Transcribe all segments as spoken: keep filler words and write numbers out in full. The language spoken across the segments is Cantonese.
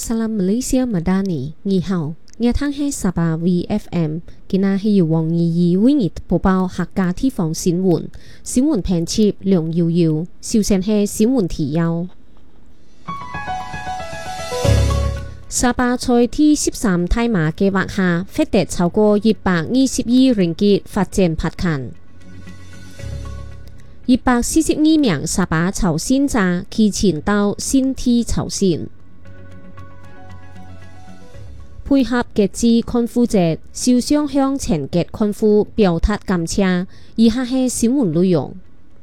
Salam Malaysia Madani， 你好，我聽係沙巴 V F M， 今日係由黃怡怡為你播報客家地方新聞，新聞編輯梁瑤瑤，首先係新聞提要。沙巴在第十三大馬計劃下，獲得超過一百二十億ringgit嘅發展拍看。一百四十二名沙巴朝鮮者提前到新地朝鮮。配合節日康復節，首相向前節康復表達感謝。以下係新聞內容。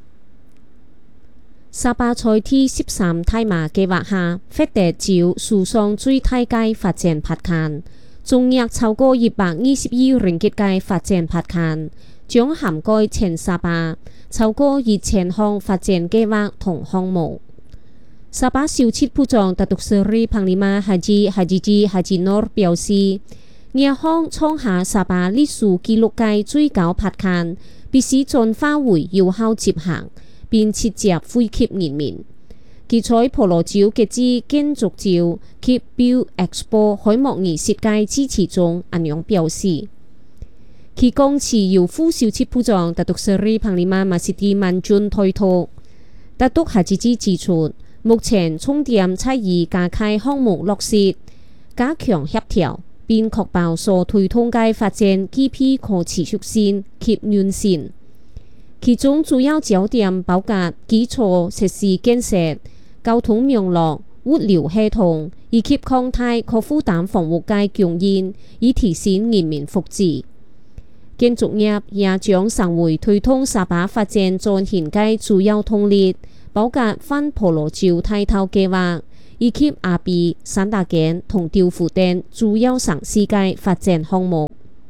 沙巴在第十三大馬計劃下，獲得照史上最大嘅發展拍看，總額超過一百二十億ringgit嘅發展拍看，將涵蓋全沙巴超過一千項發展計劃同項目。沙巴小切部長達督斯里彭利馬哈吉哈吉吉哈吉諾表示，呢項創下沙巴歷史紀錄嘅最高拍看，必須盡快為有效執行，並切接惠及人民。佢在婆羅洲嘅之建築照及 Build Expo 開幕儀式嘅致辭中，咁樣表示。佢講持由副小切部長達督斯里彭利馬馬斯蒂曼俊推託，達督哈吉吉指出。目前重點在於加開項目落實，加強協調，並確保所推動嘅發展具備可持續性及完善。其中主要焦點包括基礎設施建設、交通網絡、物流系統，以及擴大可負擔房屋嘅供應，以提升人民福祉。建築業也將成為推動沙巴發展轉型嘅主要動力。包括反婆羅洲大頭計劃，以及阿比、三大間同調布等主要城市嘅發展項目。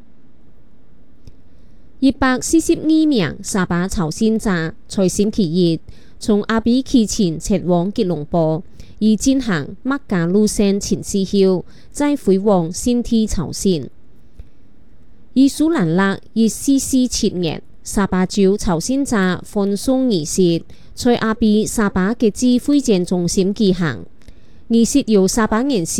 一百四十二名沙巴朝鮮者在星期日從阿比啟程前往吉隆坡，以進行麥加路線前試後，再飛往新地朝鮮。以蘇蘭勒以四四七年沙巴州朝鮮者歡送儀式。在阿比沙巴嘅指揮展中心舉行，儀式由沙巴人士